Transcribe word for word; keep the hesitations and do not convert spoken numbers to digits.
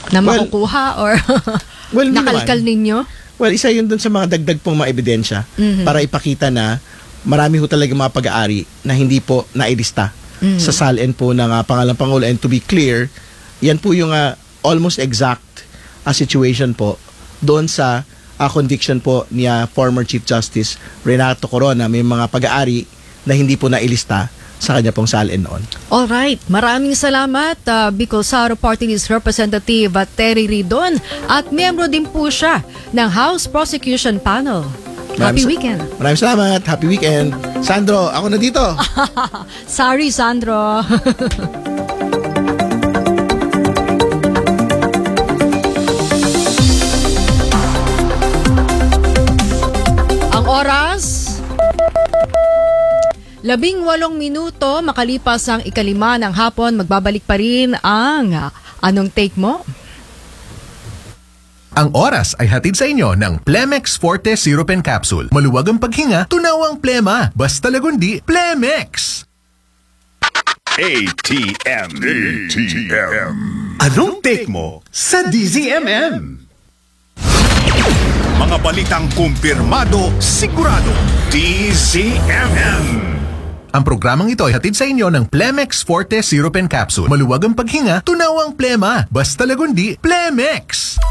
na Well, makukuha or well, hindi nakalkal naman. ninyo? Well, isa yun dun sa mga dagdag pong mga ebidensya Mhm. para ipakita na marami ho talaga mga pag-aari na hindi po nailista Mhm. sa S A L N po ng uh, pangalang Pangulo. And to be clear, yan po yung uh, almost exact uh, situation po doon sa uh, conviction po ni uh, former Chief Justice Renato Corona. May mga pag-aari na hindi po nailista sa kanya pong S A L N noon. Alright, maraming salamat uh, Bicol Saro Party List Representative at Terry Ridon at miyembro din po siya ng House Prosecution Panel. Happy Maraming sa- weekend. Maraming salamat. Happy weekend. Sandro, ako na dito. Sorry, Sandro. Ang oras, labing walong minuto, makalipas ang ikalima ng hapon, magbabalik pa rin ang ah, Anong Take Mo? Ang oras ay hatid sa inyo ng Plemex Forte Syrup and Capsule. Maluwag ang paghinga, tunawang plema. Basta lagundi, Plemex! A T M. A T M. Anong take mo sa D Z M M? Mga balitang kumpirmado, sigurado. D Z M M. Ang programang ito ay hatid sa inyo ng Plemex Forte Syrup and Capsule. Maluwag ang paghinga, tunawang plema. Basta lagundi, Plemex!